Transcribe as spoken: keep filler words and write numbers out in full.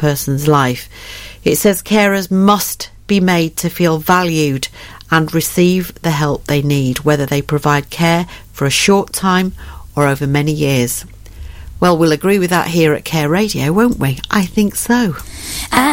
person's life. It says carers must be made to feel valued and receive the help they need, whether they provide care for a short time or over many years. Well, we'll agree with that here at Care Radio, won't we? I think so.